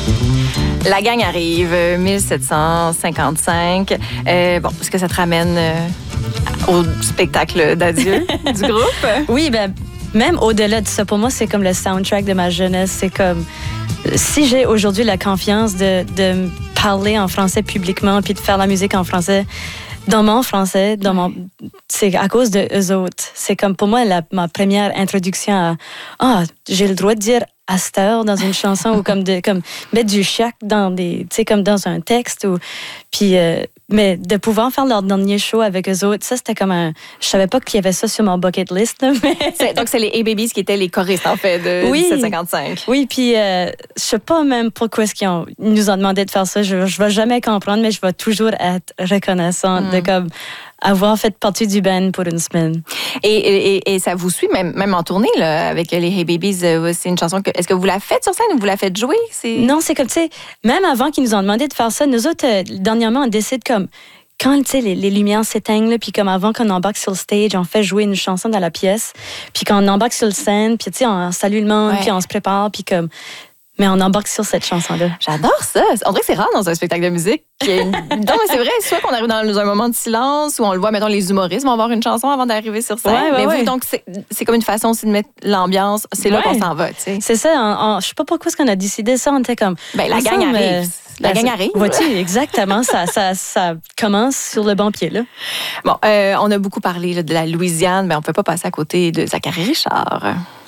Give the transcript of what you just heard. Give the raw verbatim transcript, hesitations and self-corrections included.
La gang arrive, mille sept cent cinquante-cinq. Euh, bon, est-ce que ça te ramène euh, au spectacle d'adieu du groupe? Oui, ben même au-delà de ça, pour moi, c'est comme le soundtrack de ma jeunesse. C'est comme, si j'ai aujourd'hui la confiance de, de parler en français publiquement puis de faire la musique en français, dans mon français, dans mon, c'est à cause de eux autres. C'est comme pour moi la, ma première introduction à ah, j'ai le droit de dire à cette heure dans une chanson ou comme de comme mettre du chac dans des, tu sais, comme dans un texte ou puis euh, mais de pouvoir faire leur dernier show avec eux autres, ça c'était comme un, je savais pas qu'il y avait ça sur mon bucket list là, mais c'est, donc c'est les Hey Babies qui étaient les choristes en fait de oui, dix-sept cinquante-cinq. Oui, puis euh, je sais pas même pourquoi est-ce qu'ils ont, ils nous ont demandé de faire ça. Je je vais jamais comprendre, mais je vais toujours être reconnaissante mm. de comme avoir fait partie du band pour une semaine. Et, et, et ça vous suit même, même en tournée là, avec les Hey Babies. Euh, c'est une chanson que est-ce que vous la faites sur scène ou vous la faites jouer? C'est... Non, c'est comme tu sais, même avant qu'ils nous ont demandé de faire ça, nous autres euh, dernièrement on décide comme quand les, les lumières s'éteignent, puis comme avant qu'on embarque sur le stage, on fait jouer une chanson dans la pièce, puis quand on embarque sur le scène, puis tu sais, on salue le monde, ouais. Puis on se prépare, puis comme... Mais on embarque sur cette chanson-là. J'adore ça. On dirait que c'est rare dans un spectacle de musique. Non, mais c'est vrai, soit qu'on arrive dans un moment de silence, où on le voit, mettons, les humoristes vont avoir une chanson avant d'arriver sur scène. Ouais, ouais, mais ouais. vous, donc, c'est, c'est comme une façon aussi de mettre l'ambiance. C'est là ouais. qu'on s'en va, tu sais. C'est ça. On, on, je sais pas pourquoi est-ce qu'on a décidé ça. On était comme... Ben, la gang arrive. Euh, la gang arrive. Vois-tu, exactement. ça, ça, ça commence sur le bon pied, là. Bon, euh, on a beaucoup parlé là, de la Louisiane, mais on ne peut pas passer à côté de Zachary Richard.